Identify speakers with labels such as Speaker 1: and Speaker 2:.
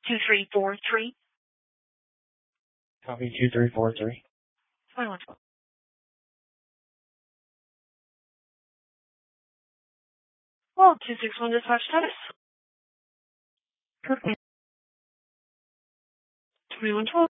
Speaker 1: 2343.
Speaker 2: Copy 2343.
Speaker 1: 2112. Well, 261 dispatch status.
Speaker 3: Okay.
Speaker 1: 2112.